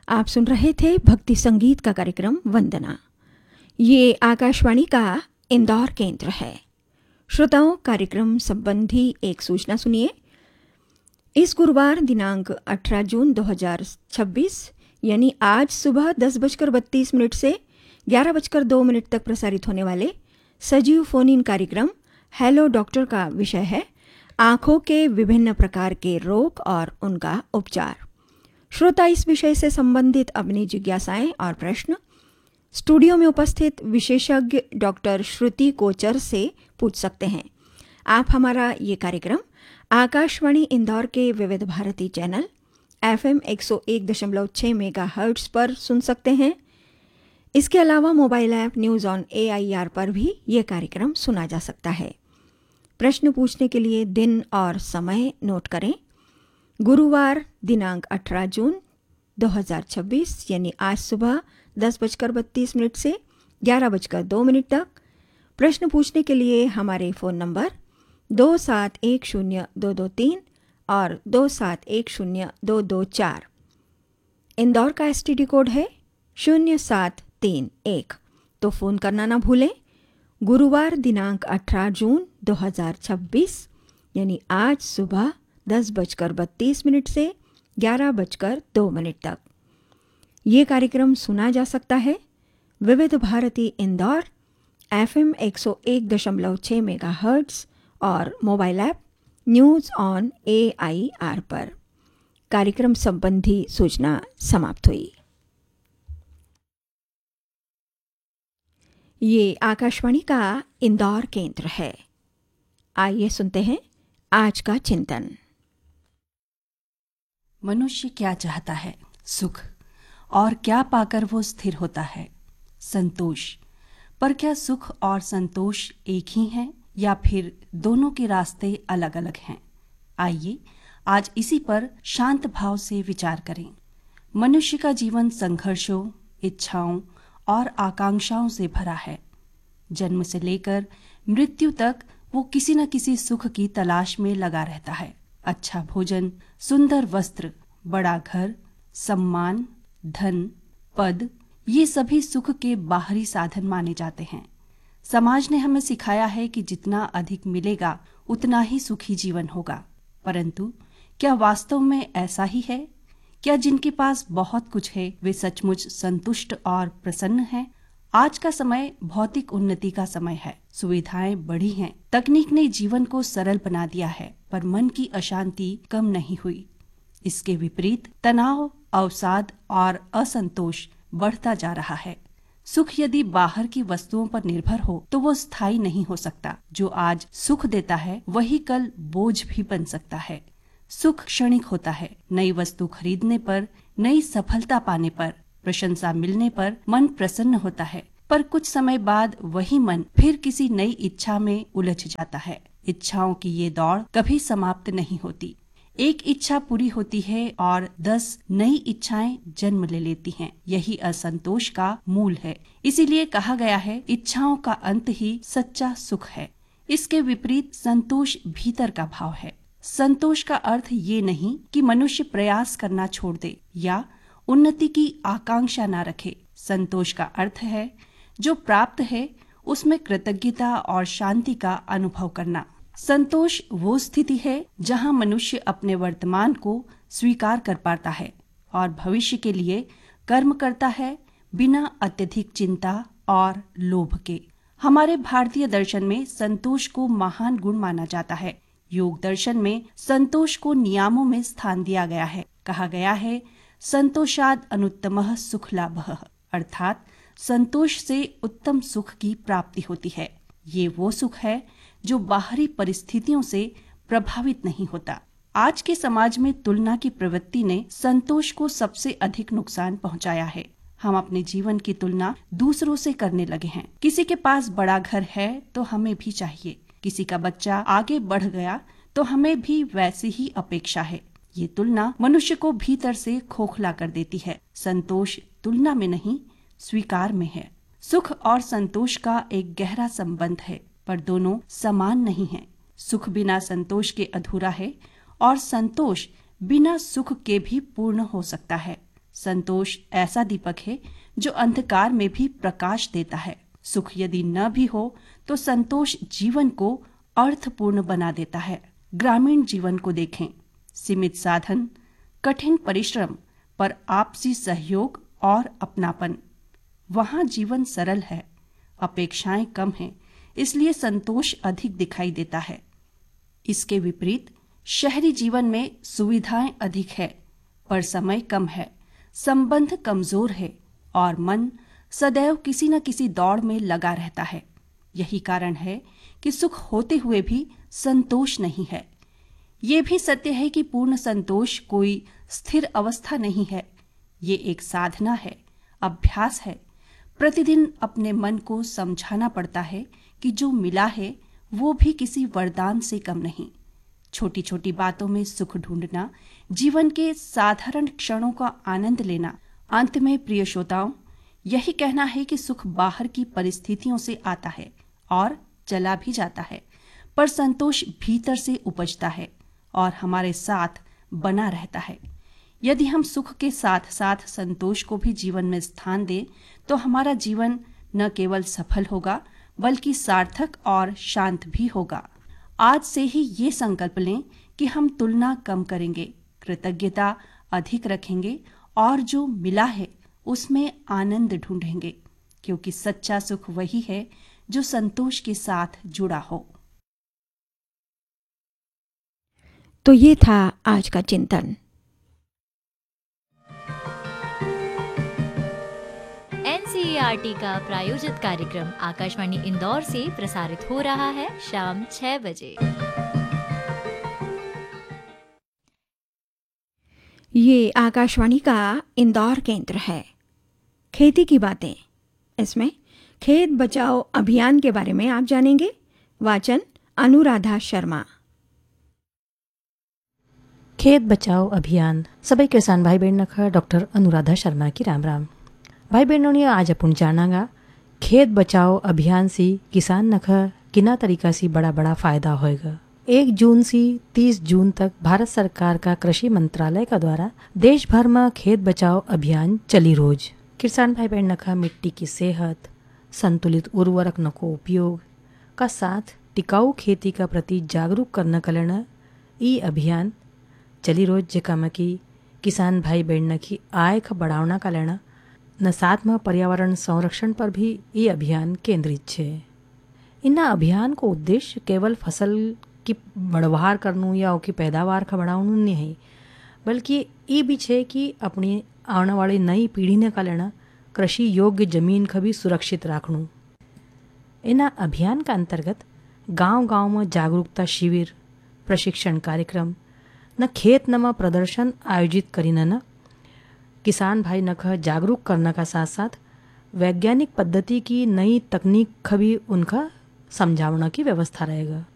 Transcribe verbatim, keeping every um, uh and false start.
आप सुन रहे थे भक्ति संगीत का कार्यक्रम वंदना। ये आकाशवाणी का इंदौर केंद्र है। श्रोताओं, कार्यक्रम संबंधी एक सूचना सुनिए। इस गुरुवार दिनांक अठारह जून दो हज़ार छब्बीस यानी आज सुबह दस बजकर बत्तीस मिनट से ग्यारह बजकर दो मिनट तक प्रसारित होने वाले सजीव फोन इन कार्यक्रम हेलो डॉक्टर का विषय है आँखों के विभिन्न प्रकार के रोग और उनका उपचार। श्रोता इस विषय से संबंधित अपनी जिज्ञासाएं और प्रश्न स्टूडियो में उपस्थित विशेषज्ञ डॉक्टर श्रुति कोचर से पूछ सकते हैं। आप हमारा ये कार्यक्रम आकाशवाणी इंदौर के विविध भारती चैनल एफ एम एक सौ एक दशमलव छः मेगा हर्ट्ज पर सुन सकते हैं। इसके अलावा mobile app news on A I R पर भी ये कार्यक्रम सुना जा सकता है। प्रश्न पूछने के लिए दिन और समय नोट करें। गुरुवार दिनांक अठारह जून दो हज़ार छब्बीस यानी आज सुबह दस बजकर बत्तीस मिनट से ग्यारह बजकर दो मिनट तक प्रश्न पूछने के लिए हमारे फ़ोन नंबर दो सात एक शून्य दो दो तीन और दो सात एक शून्य दो दो चार। इंदौर का एस टी डी कोड है शून्य सात तीन एक। तो फ़ोन करना ना भूलें। गुरुवार दिनांक अठारह जून दो हज़ार छब्बीस यानी आज सुबह दस बजकर बत्तीस मिनट से ग्यारह बजकर दो मिनट तक ये कार्यक्रम सुना जा सकता है विविध भारती इंदौर एफ एम एक सौ एक दशमलव छः मेगा हर्ट्ज और mobile app news on A I R पर। कार्यक्रम संबंधी सूचना समाप्त हुई। ये आकाशवाणी का इंदौर केंद्र है। आइए सुनते हैं आज का चिंतन। मनुष्य क्या चाहता है? सुख। और क्या पाकर वो स्थिर होता है? संतोष। पर क्या सुख और संतोष एक ही हैं या फिर दोनों के रास्ते अलग अलग हैं? आइए आज इसी पर शांत भाव से विचार करें। मनुष्य का जीवन संघर्षों, इच्छाओं और आकांक्षाओं से भरा है। जन्म से लेकर मृत्यु तक वो किसी न किसी सुख की तलाश में लगा रहता है। अच्छा भोजन, सुंदर वस्त्र, बड़ा घर, सम्मान, धन, पद, ये सभी सुख के बाहरी साधन माने जाते हैं। समाज ने हमें सिखाया है कि जितना अधिक मिलेगा उतना ही सुखी जीवन होगा। परंतु क्या वास्तव में ऐसा ही है? क्या जिनके पास बहुत कुछ है वे सचमुच संतुष्ट और प्रसन्न हैं? आज का समय भौतिक उन्नति का समय है। सुविधाएं बढ़ी हैं, तकनीक ने जीवन को सरल बना दिया है, पर मन की अशांति कम नहीं हुई। इसके विपरीत तनाव, अवसाद और असंतोष बढ़ता जा रहा है। सुख यदि बाहर की वस्तुओं पर निर्भर हो तो वो स्थायी नहीं हो सकता। जो आज सुख देता है वही कल बोझ भी बन सकता है। सुख क्षणिक होता है। नई वस्तु खरीदने पर, नई सफलता पाने पर, प्रशंसा मिलने पर मन प्रसन्न होता है, पर कुछ समय बाद वही मन फिर किसी नई इच्छा में उलझ जाता है। इच्छाओं की ये दौड़ कभी समाप्त नहीं होती। एक इच्छा पूरी होती है और दस नई इच्छाएं जन्म ले लेती हैं। यही असंतोष का मूल है। इसीलिए कहा गया है, इच्छाओं का अंत ही सच्चा सुख है। इसके विपरीत संतोष भीतर का भाव है। संतोष का अर्थ ये नहीं कि मनुष्य प्रयास करना छोड़ दे या उन्नति की आकांक्षा न रखे। संतोष का अर्थ है जो प्राप्त है उसमें कृतज्ञता और शांति का अनुभव करना। संतोष वो स्थिति है जहां मनुष्य अपने वर्तमान को स्वीकार कर पाता है और भविष्य के लिए कर्म करता है बिना अत्यधिक चिंता और लोभ के। हमारे भारतीय दर्शन में संतोष को महान गुण माना जाता है। योग दर्शन में संतोष को नियमों में स्थान दिया गया है। कहा गया है, संतोषाद अनुत्तमः सुख लाभः, अर्थात संतोष से उत्तम सुख की प्राप्ति होती है। ये वो सुख है जो बाहरी परिस्थितियों से प्रभावित नहीं होता। आज के समाज में तुलना की प्रवृत्ति ने संतोष को सबसे अधिक नुकसान पहुंचाया है। हम अपने जीवन की तुलना दूसरों से करने लगे हैं। किसी के पास बड़ा घर है तो हमें भी चाहिए, किसी का बच्चा आगे बढ़ गया तो हमें भी वैसी ही अपेक्षा है। ये तुलना मनुष्य को भीतर से खोखला कर देती है। संतोष तुलना में नहीं, स्वीकार में है। सुख और संतोष का एक गहरा संबंध है, पर दोनों समान नहीं हैं। सुख बिना संतोष के अधूरा है और संतोष बिना सुख के भी पूर्ण हो सकता है। संतोष ऐसा दीपक है जो अंधकार में भी प्रकाश देता है। सुख यदि न भी हो तो संतोष जीवन को अर्थपूर्ण बना देता है। ग्रामीण जीवन को देखें, सीमित साधन, कठिन परिश्रम पर आपसी सहयोग और अपनापन। वहां जीवन सरल है, अपेक्षाएं कम हैं, इसलिए संतोष अधिक दिखाई देता है। इसके विपरीत शहरी जीवन में सुविधाएं अधिक है पर समय कम है, संबंध कमजोर है और मन सदैव किसी न किसी दौड़ में लगा रहता है। यही कारण है कि सुख होते हुए भी संतोष नहीं है। ये भी सत्य है कि पूर्ण संतोष कोई स्थिर अवस्था नहीं है। ये एक साधना है, अभ्यास है। प्रतिदिन अपने मन को समझाना पड़ता है कि जो मिला है वो भी किसी वरदान से कम नहीं। छोटी छोटी बातों में सुख ढूंढना, जीवन के साधारण क्षणों का आनंद लेना। अंत में प्रिय श्रोताओं, यही कहना है कि सुख बाहर की परिस्थितियों से आता है और चला भी जाता है, पर संतोष भीतर से उपजता है और हमारे साथ बना रहता है। यदि हम सुख के साथ साथ संतोष को भी जीवन में स्थान दें तो हमारा जीवन न केवल सफल होगा बल्कि सार्थक और शांत भी होगा। आज से ही ये संकल्प लें कि हम तुलना कम करेंगे, कृतज्ञता अधिक रखेंगे और जो मिला है उसमें आनंद ढूंढेंगे, क्योंकि सच्चा सुख वही है जो संतोष के साथ जुड़ा हो। तो ये था आज का चिंतन। N C E R T का प्रायोजित कार्यक्रम आकाशवाणी इंदौर से प्रसारित हो रहा है शाम छह बजे। ये आकाशवाणी का इंदौर केंद्र है। खेती की बातें, इसमें खेत बचाओ अभियान के बारे में आप जानेंगे। वाचन अनुराधा शर्मा। खेत बचाओ अभियान सबै किसान भाई बहन नख डॉक्टर अनुराधा शर्मा की राम राम। भाई बहनों ने आज अपन जानागा खेत बचाओ अभियान से किसान नख किना तरीका से बड़ा बड़ा फायदा होएगा। एक जून से तीस जून तक भारत सरकार का कृषि मंत्रालय का द्वारा देश भर में खेत बचाओ अभियान चली रोज। किसान भाई बहन नखा मिट्टी की सेहत, संतुलित उर्वरक नको उपयोग का साथ टिकाऊ खेती का प्रति जागरूक करने का लेना ई अभियान चली रोज, जेका में कि किसान भाई बहन की आय का बढ़ावना का लेना न साथ में पर्यावरण संरक्षण पर भी ये अभियान केंद्रित है। इन अभियान को उद्देश्य केवल फसल की बढ़वार करनू या उसकी पैदावार का बढ़ावनू नहीं है, बल्कि ये भी है कि अपनी आने वाली नई पीढ़ी ने का लेना कृषि योग्य जमीन का भी सुरक्षित रखनू। इन अभियान का अंतर्गत गांव-गांव में जागरूकता शिविर, प्रशिक्षण कार्यक्रम न खेत नमा प्रदर्शन आयोजित करीना न किसान भाई नख जागरूक करने का साथ साथ वैज्ञानिक पद्धति की नई तकनीक का भी उनका समझावना की व्यवस्था रहेगा।